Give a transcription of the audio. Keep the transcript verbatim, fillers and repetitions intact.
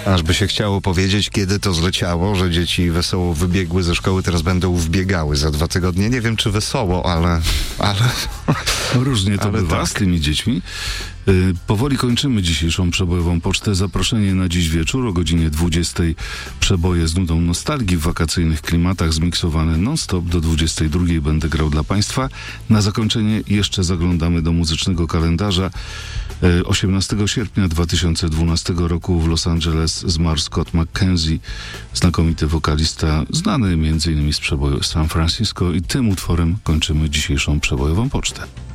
Aż by się chciało powiedzieć, kiedy to zleciało, że dzieci wesoło wybiegły ze szkoły, teraz będą wbiegały za dwa tygodnie. Nie wiem, czy wesoło, ale... ale Różnie to ale bywa tak. z tymi dziećmi. Yy, powoli kończymy dzisiejszą przebojową pocztę. Zaproszenie na dziś wieczór o godzinie dwudziestej. Przeboje z nudą nostalgii w wakacyjnych klimatach, zmiksowane non-stop. Do dwudziestej drugiej będę grał dla Państwa. Na zakończenie jeszcze zaglądamy do muzycznego kalendarza. Yy, osiemnastego sierpnia dwa tysiące dwunastego roku w Los Angeles zmarł Scott McKenzie, znakomity wokalista, znany między innymi z przeboju San Francisco, i tym utworem kończymy dzisiejszą przebojową pocztę.